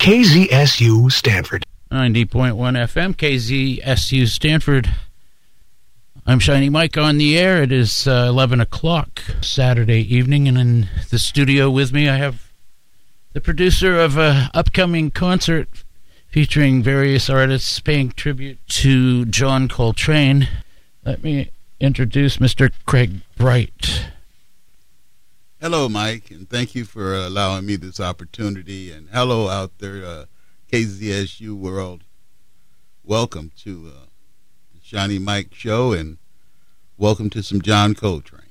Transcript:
KZSU Stanford. 90.1 FM, KZSU Stanford. I'm Shiny Mike on the air. It is 11 o'clock Saturday evening, and in the studio with me I have the producer of an upcoming concert featuring various artists paying tribute to John Coltrane. Let me introduce Mr. Craig Bright. Hello, Mike, and thank you for allowing me this opportunity. And hello out there, KZSU world. Welcome to the Shiny Mike Show, and welcome to some John Coltrane.